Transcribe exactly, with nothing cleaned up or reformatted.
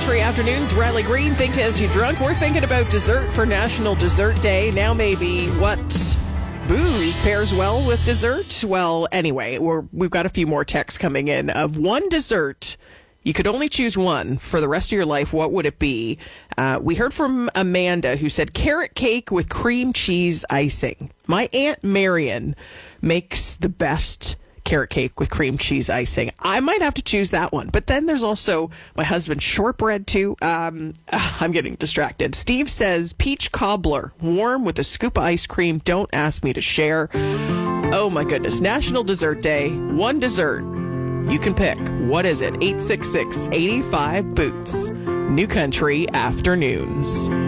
Country Afternoons, Riley Green, Think As You Drunk. We're thinking about dessert for National Dessert Day. Now maybe what booze pairs well with dessert? Well, anyway, we're, we've got a few more texts coming in of one dessert. You could only choose one for the rest of your life. What would it be? Uh, we heard from Amanda who said carrot cake with cream cheese icing. My Aunt Marion makes the best carrot cake with cream cheese icing. I might have to choose that one. But then there's also my husband's shortbread too. Um, I'm getting distracted. Steve says peach cobbler, warm with a scoop of ice cream. Don't ask me to share. Oh my goodness. National Dessert Day. One dessert. You can pick. What is it? eight six six, eight five, boots. New Country Afternoons.